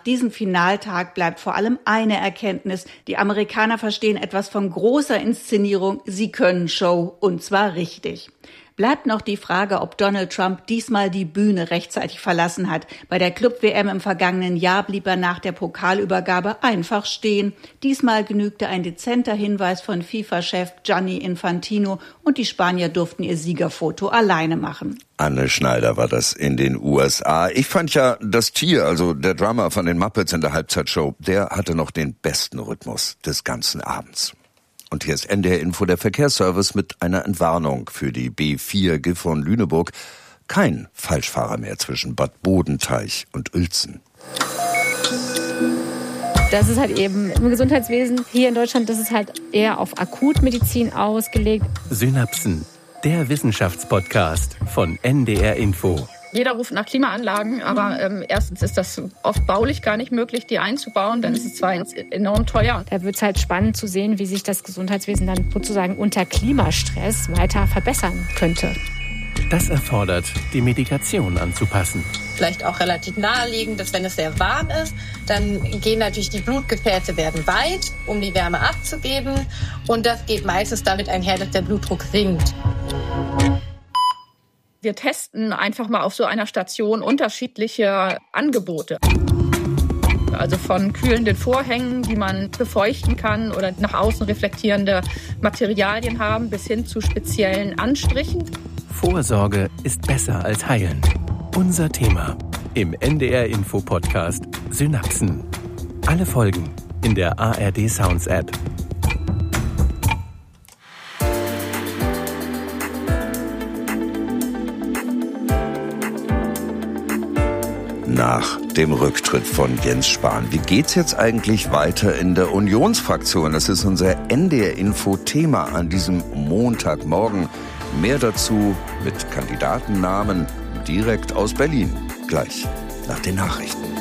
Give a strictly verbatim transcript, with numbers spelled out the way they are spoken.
diesem Finaltag bleibt vor allem eine Erkenntnis. Die Amerikaner verstehen etwas von großer Inszenierung. Sie können Show, und zwar richtig. Bleibt noch die Frage, ob Donald Trump diesmal die Bühne rechtzeitig verlassen hat. Bei der Club-W M im vergangenen Jahr blieb er nach der Pokalübergabe einfach stehen. Diesmal genügte ein dezenter Hinweis von FIFA-Chef Gianni Infantino und die Spanier durften ihr Siegerfoto alleine machen. Anne Schneider war das in den U S A. Ich fand ja, das Tier, also der Drummer von den Muppets in der Halbzeitshow, der hatte noch den besten Rhythmus des ganzen Abends. Und hier ist N D R Info, der Verkehrsservice, mit einer Entwarnung für die B vier Gifhorn-Lüneburg. Kein Falschfahrer mehr zwischen Bad Bodenteich und Uelzen. Das ist halt eben im Gesundheitswesen hier in Deutschland, das ist halt eher auf Akutmedizin ausgelegt. Synapsen, der Wissenschaftspodcast von N D R Info. Jeder ruft nach Klimaanlagen, aber ähm, erstens ist das oft baulich gar nicht möglich, die einzubauen. Dann ist es zwar enorm teuer. Da wird es halt spannend zu sehen, wie sich das Gesundheitswesen dann sozusagen unter Klimastress weiter verbessern könnte. Das erfordert, die Medikation anzupassen. Vielleicht auch relativ naheliegend, dass wenn es sehr warm ist, dann gehen natürlich die Blutgefäße werden weit, um die Wärme abzugeben. Und das geht meistens damit einher, dass der Blutdruck sinkt. Wir testen einfach mal auf so einer Station unterschiedliche Angebote. Also von kühlenden Vorhängen, die man befeuchten kann oder nach außen reflektierende Materialien haben, bis hin zu speziellen Anstrichen. Vorsorge ist besser als heilen. Unser Thema im N D R Info Podcast Synapsen. Alle Folgen in der A R D Sounds App. Nach dem Rücktritt von Jens Spahn. Wie geht's jetzt eigentlich weiter in der Unionsfraktion? Das ist unser N D R-Info-Thema an diesem Montagmorgen. Mehr dazu mit Kandidatennamen direkt aus Berlin. Gleich nach den Nachrichten.